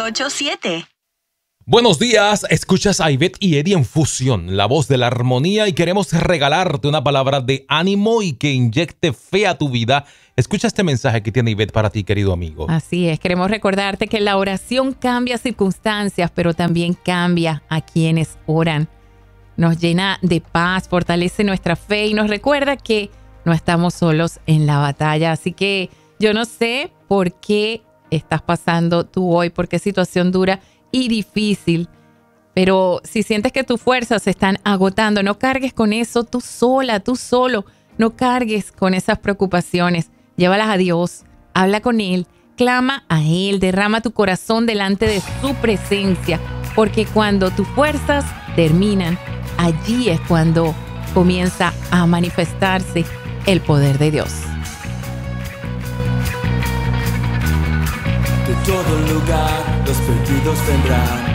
687. Buenos días, escuchas a Ivette y Eddie en Fusión, la voz de la armonía, y queremos regalarte una palabra de ánimo y que inyecte fe a tu vida. Escucha este mensaje que tiene Ivette para ti, querido amigo. Así es, queremos recordarte que la oración cambia circunstancias, pero también cambia a quienes oran. Nos llena de paz, fortalece nuestra fe y nos recuerda que no estamos solos en la batalla. Así que yo no sé por qué estás pasando tú hoy, por qué situación dura y difícil, pero si sientes que tus fuerzas se están agotando, no cargues con eso tú sola, tú solo, no cargues con esas preocupaciones, llévalas a Dios, habla con Él, clama a Él, derrama tu corazón delante de su presencia, porque cuando tus fuerzas terminan, allí es cuando comienza a manifestarse el poder de Dios. De todo lugar los perdidos vendrán,